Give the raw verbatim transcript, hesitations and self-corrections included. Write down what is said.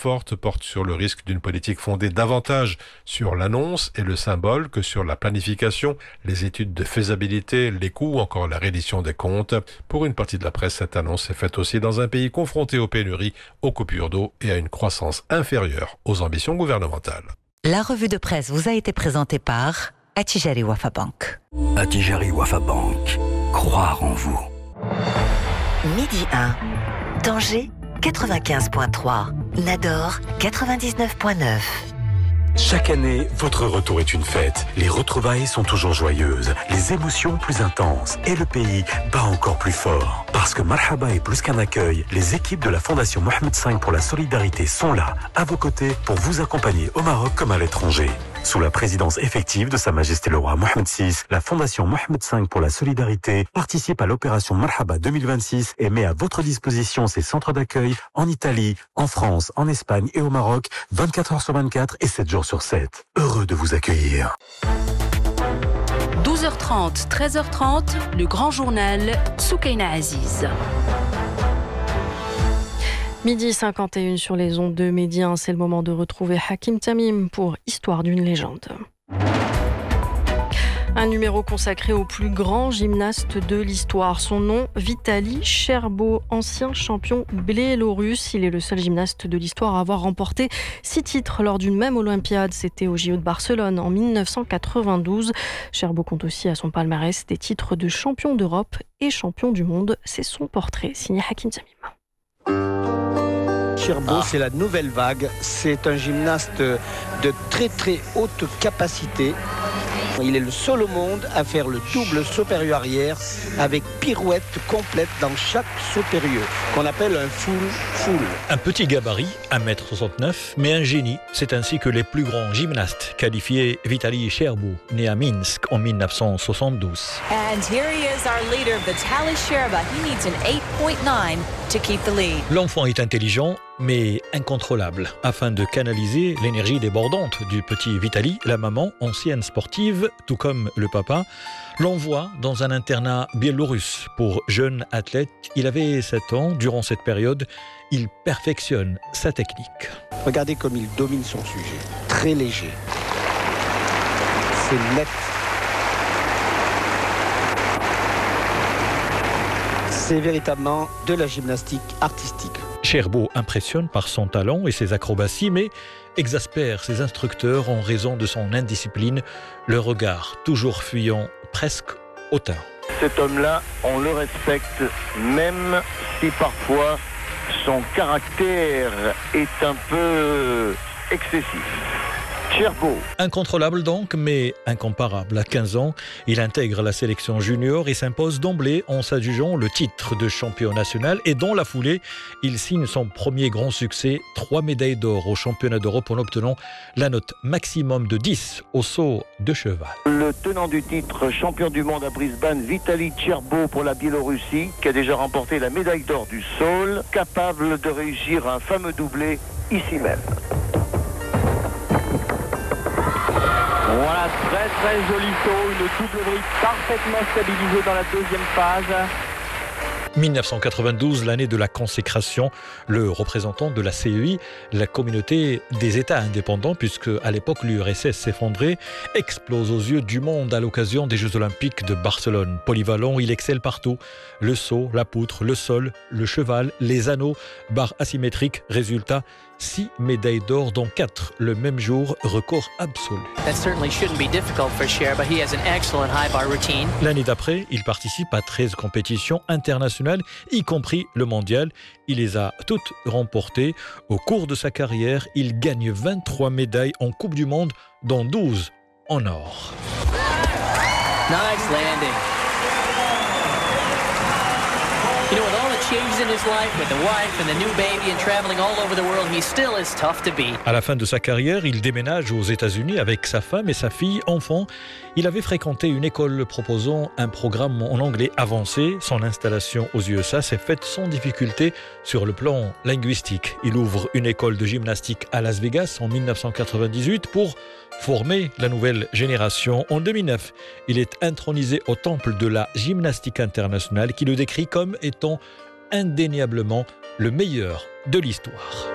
forte porte sur le risque d'une politique fondée davantage sur l'annonce et le symbole que sur la planification, les études de faisabilité, les coûts ou encore la reddition des comptes. Pour une partie de la presse, cette annonce est faite aussi dans un pays confronté aux pénuries, aux coupures d'eau et à une croissance inférieure aux ambitions gouvernementales. La revue de presse vous a été présentée par Attijari Wafa Bank. Attijari Wafa Bank. Croire en vous. Midi un. Tanger quatre-vingt-quinze virgule trois. Nador quatre-vingt-dix-neuf virgule neuf. Chaque année, votre retour est une fête. Les retrouvailles sont toujours joyeuses, les émotions plus intenses et le pays bat encore plus fort. Parce que Marhaba est plus qu'un accueil, les équipes de la Fondation Mohamed cinq pour la solidarité sont là, à vos côtés, pour vous accompagner au Maroc comme à l'étranger. Sous la présidence effective de Sa Majesté le Roi Mohamed six, la Fondation Mohamed cinq pour la solidarité participe à l'opération Marhaba deux mille vingt-six et met à votre disposition ses centres d'accueil en Italie, en France, en Espagne et au Maroc, vingt-quatre heures sur vingt-quatre et sept jours sur sept. Heureux de vous accueillir. douze heures trente, treize heures trente, le grand journal Soukaina Aziz. Midi cinquante et un sur les ondes de Médien, c'est le moment de retrouver Hakim Tamim pour Histoire d'une légende. Un numéro consacré au plus grand gymnaste de l'histoire. Son nom, Vitali Cherbo, ancien champion biélorusse. Il est le seul gymnaste de l'histoire à avoir remporté six titres lors d'une même Olympiade. C'était au J O de Barcelone en dix-neuf cent quatre-vingt-douze. Cherbo compte aussi à son palmarès des titres de champion d'Europe et champion du monde. C'est son portrait, signé Hakim Tamim. Cherbo, ah. c'est la nouvelle vague. C'est un gymnaste de très très haute capacité. Il est le seul au monde à faire le double saut périlleux arrière avec pirouette complète dans chaque saut périlleux, qu'on appelle un full full. Un petit gabarit, un mètre soixante-neuf, mais un génie. C'est ainsi que les plus grands gymnastes qualifiaient Vitali Cherbo, né à Minsk en dix-neuf cent soixante-douze. And here he is, our leader, Vitali Cherbo. He needs an eight point nine to keep the lead. L'enfant est intelligent, mais incontrôlable. Afin de canaliser l'énergie débordante du petit Vitali, la maman, ancienne sportive, tout comme le papa, l'envoie dans un internat biélorusse pour jeunes athlètes. Il avait sept ans. Durant cette période, il perfectionne sa technique. Regardez comme il domine son sujet. Très léger. C'est net. C'est véritablement de la gymnastique artistique. Cherbo impressionne par son talent et ses acrobaties, mais exaspère ses instructeurs en raison de son indiscipline, le regard toujours fuyant, presque hautain. Cet homme-là, on le respecte, même si parfois son caractère est un peu excessif. Cherbo. Incontrôlable donc, mais incomparable. À quinze ans, il intègre la sélection junior et s'impose d'emblée en s'adjugeant le titre de champion national. Et dans la foulée, il signe son premier grand succès, trois médailles d'or au championnat d'Europe en obtenant la note maximum de dix au saut de cheval. Le tenant du titre champion du monde à Brisbane, Vitali Cherbo pour la Biélorussie, qui a déjà remporté la médaille d'or du saut, capable de réussir un fameux doublé ici même. Voilà, très très joli saut, une double brique parfaitement stabilisée dans la deuxième phase. dix-neuf cent quatre-vingt-douze, l'année de la consécration, le représentant de la C E I, la communauté des États indépendants, puisque à l'époque l'U R S S s'effondrait, explose aux yeux du monde à l'occasion des Jeux Olympiques de Barcelone. Polyvalent, il excelle partout. Le saut, la poutre, le sol, le cheval, les anneaux, barres asymétriques, résultat, six médailles d'or, dont quatre le même jour, record absolu. L'année d'après, il participe à treize compétitions internationales, y compris le mondial. Il les a toutes remportées. Au cours de sa carrière, il gagne vingt-trois médailles en Coupe du Monde, dont douze en or. Nice landing. You know, with all the changes in his life, with the wife and the new baby and traveling all over the world, he still is tough to beat. À la fin de sa carrière, il déménage aux États-Unis avec sa femme et sa fille. Enfant, il avait fréquenté une école proposant un programme en anglais avancé. Son installation aux U S A s'est faite sans difficulté sur le plan linguistique. Il ouvre une école de gymnastique à Las Vegas en dix-neuf cent quatre-vingt-dix-huit pour former la nouvelle génération. En deux mille neuf, il est intronisé au temple de la gymnastique internationale qui le décrit comme étant indéniablement le meilleur de l'histoire.